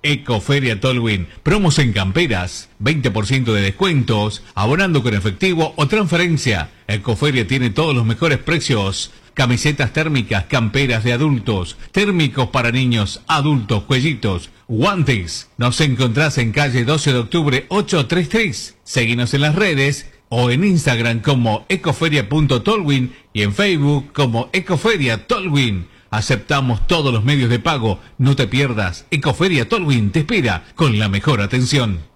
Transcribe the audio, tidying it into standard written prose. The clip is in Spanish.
Ecoferia Tolwyn, promos en camperas, 20% de descuentos, abonando con efectivo o transferencia. Ecoferia tiene todos los mejores precios. Camisetas térmicas, camperas de adultos, térmicos para niños, adultos, cuellitos, guantes. Nos encontrás en calle 12 de octubre 833. Seguinos en las redes o en Instagram como ecoferia.tolwyn y en Facebook como Ecoferia Tolwyn. Aceptamos todos los medios de pago. No te pierdas. Ecoferia Tolwyn te espera con la mejor atención.